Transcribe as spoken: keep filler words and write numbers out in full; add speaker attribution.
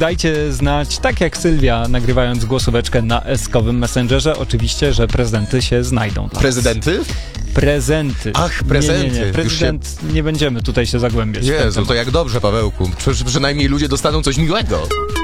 Speaker 1: dajcie znać, tak jak Sylwia, nagrywając głosóweczkę na eskowym Messengerze. Oczywiście, że prezenty się znajdą.
Speaker 2: Prezydenty?
Speaker 1: Prezenty.
Speaker 2: Ach, prezenty.
Speaker 1: Nie, nie, nie. Prezydent, się... nie będziemy tutaj się zagłębiać.
Speaker 2: Jezu, to jak dobrze, Pawełku. Przy, przynajmniej ludzie dostaną coś miłego.